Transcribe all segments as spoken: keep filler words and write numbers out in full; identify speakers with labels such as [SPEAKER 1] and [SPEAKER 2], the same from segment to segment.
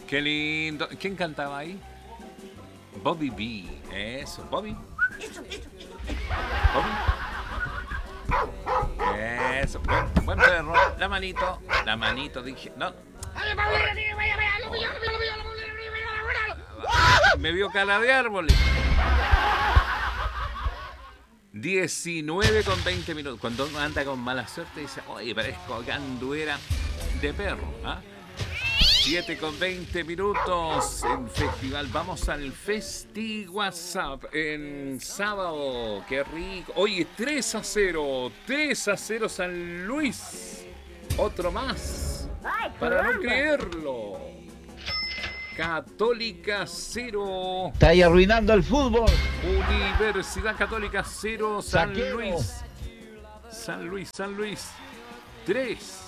[SPEAKER 1] Qué lindo. ¿Quién cantaba ahí? Bobby B. Eso, Bobby. Bobby. Eso, buen, buen perro. La manito, la manito, dije. No. Me vio cara de árboles. diecinueve con veinte minutos. Cuando uno anda con mala suerte dice, oye, parezco ganduera de perro. ¿Ah? siete con veinte minutos en festival. Vamos al Festi WhatsApp en sábado. Qué rico. Oye, tres a cero. tres a cero San Luis. Otro más. Para no creerlo. Católica cero.
[SPEAKER 2] Está ahí arruinando el fútbol.
[SPEAKER 1] Universidad Católica cero. San
[SPEAKER 2] Saqueo.
[SPEAKER 1] Luis. San Luis, San Luis. tres.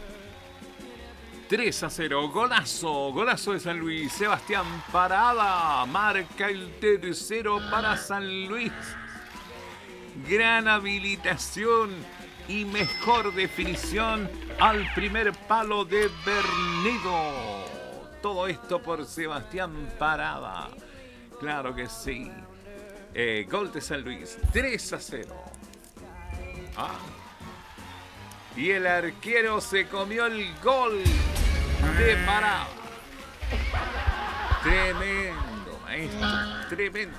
[SPEAKER 1] tres a cero, golazo, golazo de San Luis. Sebastián Parada marca el tercero para San Luis. Gran habilitación y mejor definición al primer palo de Bernedo. Todo esto por Sebastián Parada. Claro que sí. Eh, gol de San Luis, tres a cero. Ah. Y el arquero se comió el gol de Parada. Tremendo, maestro. Tremendo.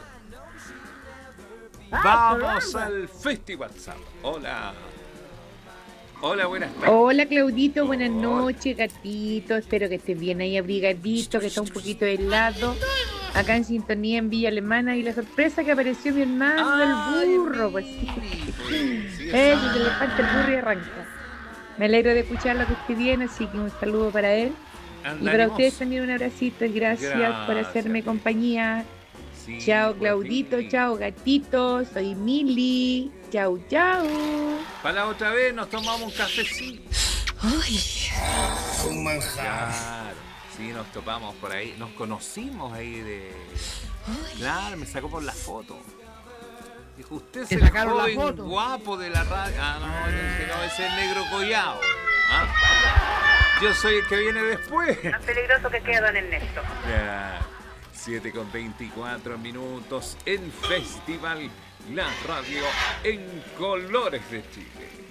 [SPEAKER 1] Vamos al Festi WhatsApp. Hola. Hola, buenas tardes.
[SPEAKER 3] Hola Claudito, buenas
[SPEAKER 1] Hola.
[SPEAKER 3] noches, gatito. Espero que estés bien ahí abrigadito, que está un poquito helado. Acá en sintonía en Villa Alemana y la sorpresa que apareció mi hermano,
[SPEAKER 1] Ay,
[SPEAKER 3] el burro, pues sí.
[SPEAKER 1] Mili, pues, sí,
[SPEAKER 3] Eso,
[SPEAKER 1] exacto.
[SPEAKER 3] se le falta el burro y arranca. Me alegro de escucharlo que esté bien, así que un saludo para él.
[SPEAKER 1] Anda,
[SPEAKER 3] Y para
[SPEAKER 1] animoso.
[SPEAKER 3] ustedes también un abracito y gracias, por
[SPEAKER 1] Gracias.
[SPEAKER 3] hacerme compañía.
[SPEAKER 1] Sí,
[SPEAKER 3] Chao
[SPEAKER 1] pues,
[SPEAKER 3] Claudito,
[SPEAKER 1] Mili.
[SPEAKER 3] chao gatito, soy Mili. Chao, chao.
[SPEAKER 1] Para la otra vez nos tomamos un cafecito.
[SPEAKER 2] Un manjar.
[SPEAKER 1] Claro, sí, nos topamos por ahí. Nos conocimos ahí de... Claro, me sacó por la foto. Dijo, usted es
[SPEAKER 2] ¿Te
[SPEAKER 1] el
[SPEAKER 2] sacaron la
[SPEAKER 1] joven
[SPEAKER 2] foto?
[SPEAKER 1] guapo de la radio. Ah, no, yo dije, no, ese es el negro collado. ¿Ah? Yo soy el que viene después.
[SPEAKER 3] Más peligroso que queda Don Ernesto.
[SPEAKER 1] Ya, siete con veinticuatro minutos en Festival La Radio en Colores de Chile.